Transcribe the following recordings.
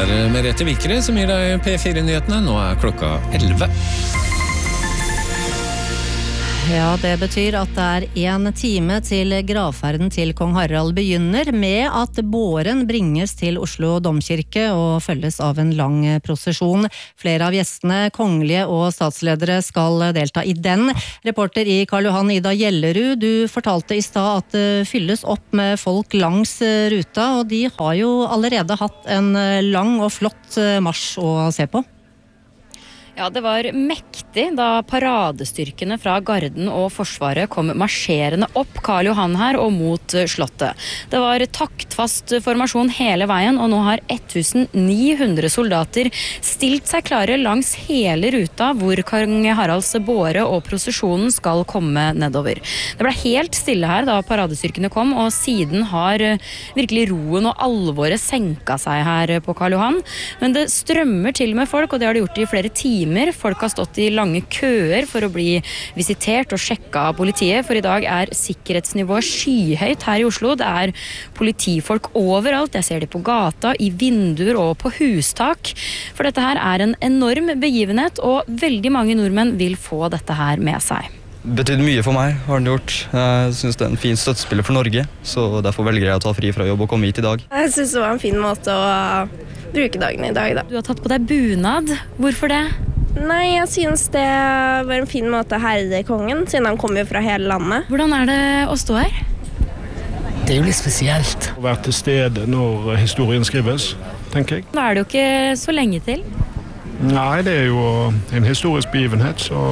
Merete Vikre som gir deg P4-nyhetene. Nå klokka 11. Ja, det betyr at det er 1 time til gravferden til kong Harald begynner, med at båren bringes til Oslo domkirke og følges av en lang prosesjon. Flere av gjestene, kongelige og statsledere, skal delta i den. Reporter i Karl Johan, Ida Gjellerud, du fortalte i stad at det fylles opp med folk langs ruta, og de har jo allerede hatt en lang og flott marsj å se på. Ja, det var mektig da paradestyrkene fra Garden og Forsvaret kom marsjerende opp Karl Johan her og mot slottet. Det var taktfast formasjon hele veien, og nå har 1900 soldater stilt seg klare langs hele ruta hvor kong Haralds båre og prosesjonen skal komme nedover. Det ble helt stille her da paradestyrkene kom, og siden har virkelig roen og alvoret senka seg her på Karl Johan. Men det strømmer til med folk, og det har det gjort i flere timer. Folk har stått i lange køer for å bli visitert og sjekka av politiet, for i dag er sikkerhetsnivået skyhøyt her i Oslo. Det er politifolk overalt, jeg ser de på gata, i vinduer og på hustak. For dette her er en enorm begivenhet, og veldig mange nordmenn vil få dette her med seg. Betydde mye for meg, har den gjort. Jeg synes det er en fin støttespiller for Norge, så derfor velger jeg å ta fri fra jobb og komme hit i dag. Jeg synes det var en fin måte å bruke dagen i dag, da. Du har tatt på deg bunad. Hvorfor det? Nei, jeg synes det var en fin måte å herre kongen, siden han kommer jo fra hele landet. Hvordan er det å stå her? Det er jo litt spesielt. Å være til stede når historien skrives, tenker jeg. Nå er det jo ikke så lenge til. Nei, det er jo en historisk begivenhet, så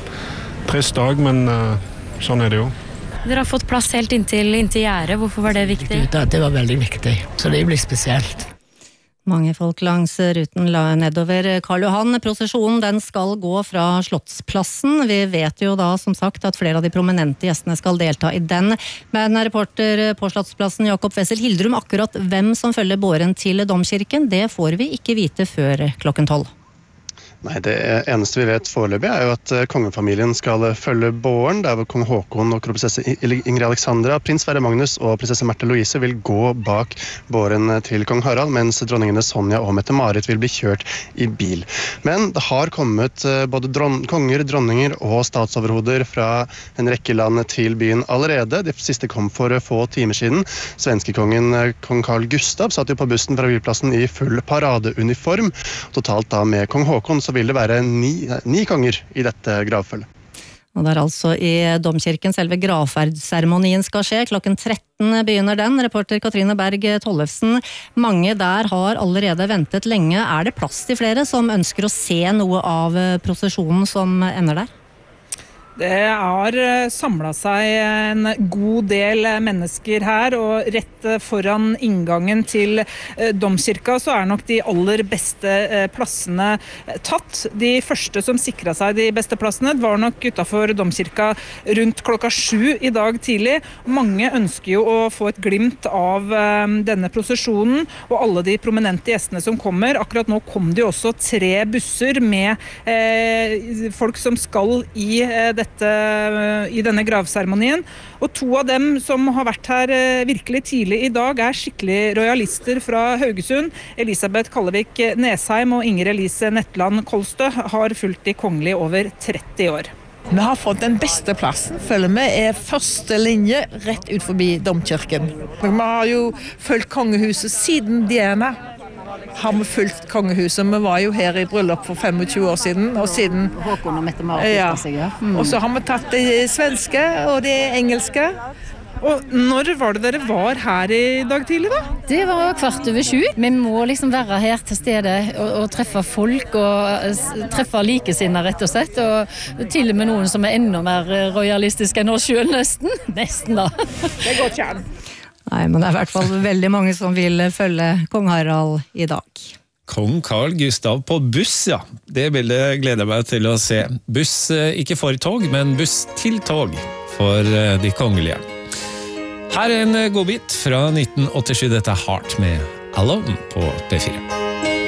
trist dag, men sånn er det jo. Dere har fått plass helt inntil gjerdet. Hvorfor var det viktig? Det var veldig viktig, så det blir spesielt. Mange folk langs ruten nedover Karl Johan. Prosesjonen den skal gå fra Slottsplassen. Vi vet jo da som sagt at flere av de prominente gjestene skal delta i den. Men reporter på Slottsplassen Jakob Wessel Hildrum, akkurat hvem som følger båren til domkirken, det får vi ikke vite før klokken 12. Nei, det eneste vi vet foreløpig er jo at kongefamilien skal følge båren, der hvor kong Håkon og kronprinsesse Ingrid Alexandra, prins Sverre Magnus og prinsesse Märtha Louise vil gå bak båren til kong Harald, mens dronningene Sonja og Mette-Marit vil bli kjørt i bil. Men det har kommet både konger, dronninger og statsoverhoder fra en rekke land til byen allerede. De siste kom for få timer siden. Svenskekongen kong Carl Gustav satt jo på bussen fra Flyplassen i full paradeuniform, totalt da med kong Håkon, så vil det være 9 konger i dette gravfølget. Og det er altså i domkirken selve gravferdsseremonien skal skje. Klokken 13 begynner den. Reporter Katrine Berg Tollefsen. Mange der har allerede ventet lenge. Er det plass til flere som ønsker å se noe av prosesjonen som ender der? Det har samlet seg en god del mennesker her, og rett foran inngangen til domkirka så er nok de aller beste plassene tatt. De første som sikret seg de beste plassene var nok utenfor domkirka rundt klokka 7 i dag tidlig. Mange ønsker jo å få et glimt av denne prosesjonen og alle de prominente gjestene som kommer. Akkurat nå kom det jo også 3 busser med folk som skal i denne gravseremonien, og 2 av dem som har vært her virkelig tidlig i dag er skikkelig royalister fra Haugesund. Elisabeth Kallevik Nesheim og Inger Elise Netland Kolstø har fulgt de kongelige over 30 år. Vi har fått den beste plassen, føler vi, er første linje rett ut forbi domkirken. Vi har jo fulgt kongehuset siden Diana. Har vi fulgt kongehuset. Vi var jo her i bryllup for 25 år siden, og siden Håkon og Mette-Marit. Ja. Og så har vi tatt det svenske og det engelske. Og når var det dere var her i dag tidlig da? Det var 7:15. Vi må liksom være her til stede og treffe folk og treffe likesinnede rett og slett, og til og med noen som er enda mer royalistiske enn oss selv nesten da. Det går ikke an. Nei, men det er i hvert fall veldig mange som vil følge kong Harald i dag. Kong Carl Gustav på buss, ja. Det bildet gleder jeg meg til å se. Buss ikke for tog, men buss til tog for de kongelige. Her er en godbit fra 1987, dette er Heart med Alone på P4.